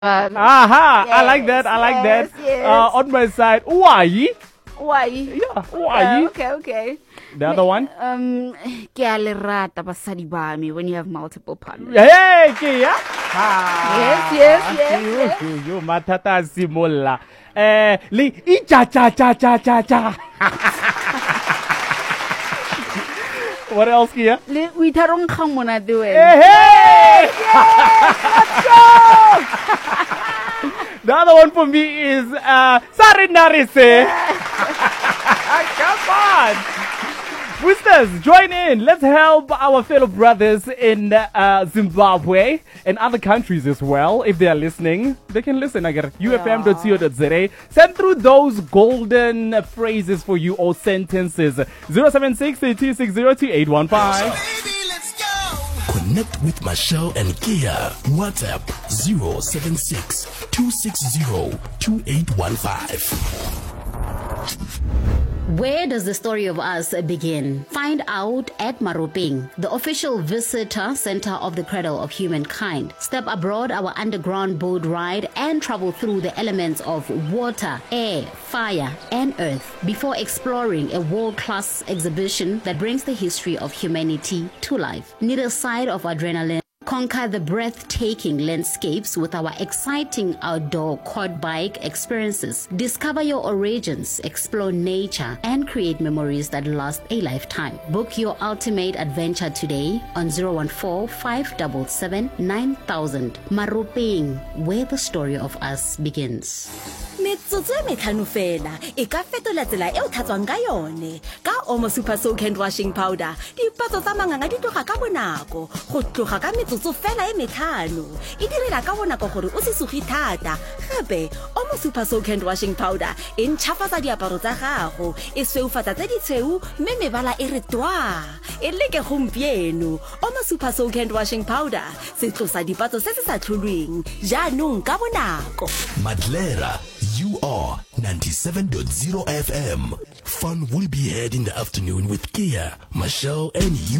Aha, I like that. Yes. On my side, why? Why? Yeah, why? Okay. The other one? Ke a le rata basadi ba me when you have multiple partners. Hey, Kia. Yes. You matata simola. Le cha. What else, Kia? Le uitarong kgang monate wena. Hey! Let's go! The other one for me is Sarinarise. Come on. Boosters, join in. Let's help our fellow brothers in Zimbabwe and other countries as well. If they are listening, they can listen. I get ufm.co.za. Send through those golden phrases for you or sentences. 076-260-2815. Connect with Michelle and Kia. WhatsApp 076-260-2815. Where does the story of us begin? Find out at Maropeng, the official visitor center of the cradle of humankind. Step aboard our underground boat ride and travel through the elements of water, air, fire, and earth before exploring a world-class exhibition that brings the history of humanity to life. Need a side of adrenaline? Conquer the breathtaking landscapes with our exciting outdoor quad bike experiences. Discover your origins, explore nature, and create memories that last a lifetime. Book your ultimate adventure today on 014-577-9000. Maropeng, where the story of us begins. Metsotso e metlhano fela e ka fetola tsela e o tlhatswang ka yone ka Omo Super Soak Hand Washing Powder. Dipatso tsa manganga di tloga ka bonako go tloga ka metsotso fela e metlhano e direla ka bonako gore o se sugi thata. Gape Omo Super Soak Hand Washing Powder e ntšhafatsa diaparo tsa gago e sweufatsa tse ditshweu mme mebala e re twa e leke gompieno. Omo Super Soak Hand Washing Powder se tlosa dipatso se se sa tlholweng jaanong ka bonako. Madlera, you are 97.0 FM. Fun will be had in the afternoon with Kia, Michelle, and you.